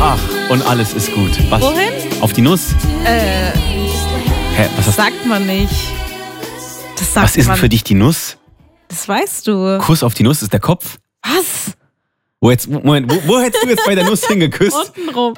Ach, und alles ist gut. Was? Wohin? Auf die Nuss? Hä, was Das sagt man nicht. Das sagt was ist denn man. für dich die Nuss? Das weißt du. Kuss auf die Nuss ist der Kopf? Was? Moment, wo hättest du jetzt bei der Nuss hingeküsst? Untenrum.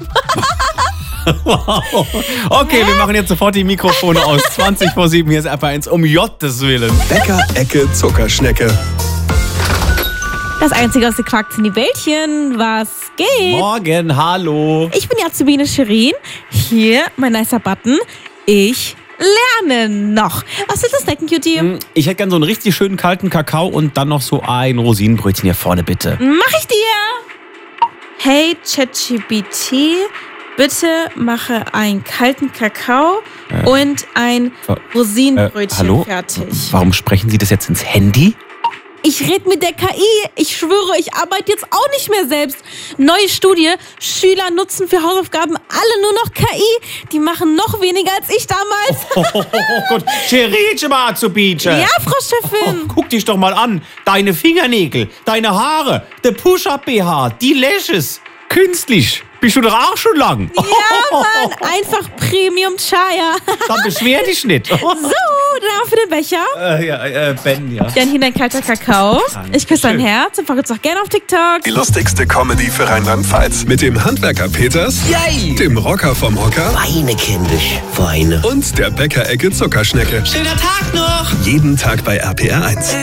Wow. Okay, wir machen jetzt sofort die Mikrofone aus. 20:07, hier ist RP1, um Gottes Willen. Bäcker-Ecke Zuckerschnecke. Das einzige aus den Quacks in die Wäldchen. Was geht? Morgen, hallo. Ich bin die Azubine Shirin. Hier, mein nicer Button. Ich lerne noch. Was willst du snacken, Cutie? Ich hätte gern so einen richtig schönen kalten Kakao und dann noch so ein Rosinenbrötchen hier vorne, bitte. Mach ich dir. Hey, ChatGPT, bitte mache einen kalten Kakao und ein Rosinenbrötchen hallo? fertig. Warum sprechen Sie das jetzt ins Handy? Ich rede mit der KI. Ich schwöre, ich arbeite jetzt auch nicht mehr selbst. Neue Studie. Schüler nutzen für Hausaufgaben alle nur noch KI. Die machen noch weniger als ich damals. Oh Gott, Cheritsch mal Azubice. Ja, Frau Chefin. Guck dich doch mal an. Deine Fingernägel, deine Haare, der Push-Up-BH, die Lashes. Künstlich. Bist du doch auch schon lang. Ja, Mann. Einfach Premium Chaya. Dann beschwer dich nicht. So, dann für den Becher. Ben, ja. Dann hier dein kalter Kakao. Ich küsse dein Herz und folge uns auch gerne auf TikTok. Die lustigste Comedy für Rheinland-Pfalz. Mit dem Handwerker Peters, Yay! dem Rocker vom Hocker Weine, kindisch, Weine. und der Bäcker-Ecke Zuckerschnecke. Schöner Tag noch! Jeden Tag bei RPR1.